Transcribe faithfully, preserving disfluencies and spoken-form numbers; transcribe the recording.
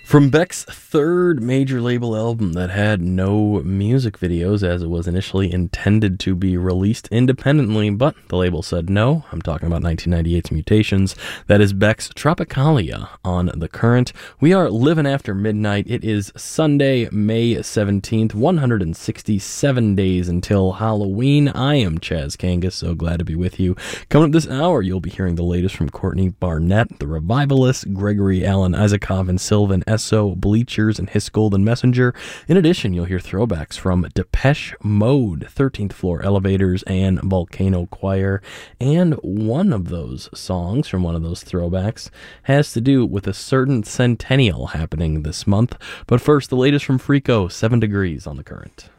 From Beck's third major label album that had no music videos as it was initially intended to be released independently, but the label said no. I'm talking about nineteen ninety-eight's Mutations. That is Beck's Tropicalia on The Current. We are living after midnight. It is Sunday, May seventeenth, one hundred sixty-seven days until Halloween. I am Chaz Kangas, so glad to be with you. Coming up this hour, you'll be hearing the latest from Courtney Barnett, The Revivalists, Gregory Alan Isakov, and Sylvan Esso, Bleachers, and His Golden Messenger. In addition, you'll hear throwbacks from Depeche Mode, thirteenth Floor Elevators, and Volcano Choir. And one of those songs from one of those throwbacks has to do with a certain centennial happening this month. But first, the latest from Freako, seven degrees on The Current.